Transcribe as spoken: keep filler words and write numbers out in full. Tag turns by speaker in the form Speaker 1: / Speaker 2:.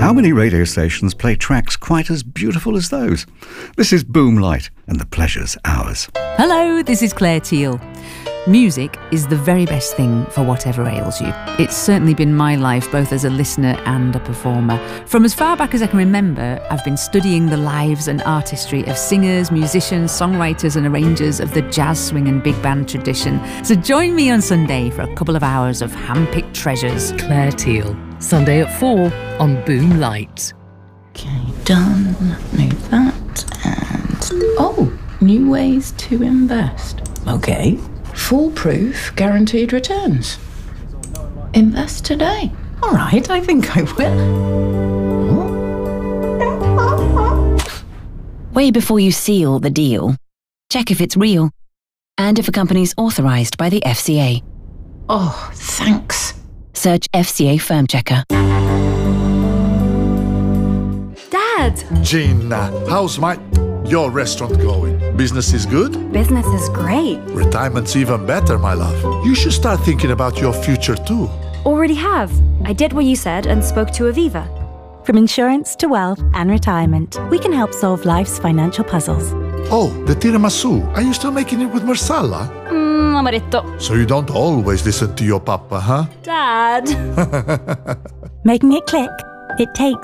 Speaker 1: How many radio stations play tracks quite as beautiful as those? This is Boomlight, and the pleasure's ours.
Speaker 2: Hello, this is Claire Teal. Music is the very best thing for whatever ails you. It's certainly been my life, both as a listener and a performer. From as far back as I can remember, I've been studying the lives and artistry of singers, musicians, songwriters and arrangers of the jazz, swing and big band tradition. So join me on Sunday for a couple of hours of hand-picked treasures.
Speaker 3: Claire Teal, Sunday at four on Boomlight.
Speaker 4: Okay, done. Move that and... Oh, new ways to invest. Okay. Foolproof guaranteed returns. Invest today. All right, I think I will.
Speaker 5: Way before you seal the deal, check if it's real and if a company's authorized by the F C A.
Speaker 4: Oh, thanks.
Speaker 5: Search F C A Firm Checker.
Speaker 6: Dad!
Speaker 7: Gina, how's my... your restaurant going? Business is good?
Speaker 6: Business is great.
Speaker 7: Retirement's even better, my love. You should start thinking about your future too.
Speaker 6: Already have. I did what you said and spoke to Aviva.
Speaker 8: From insurance to wealth and retirement, we can help solve life's financial puzzles.
Speaker 7: Oh, the tiramisu. Are you still making it with Marsala?
Speaker 6: Mmm, amaretto.
Speaker 7: So you don't always listen to your papa, huh?
Speaker 6: Dad!
Speaker 8: Making it click? It takes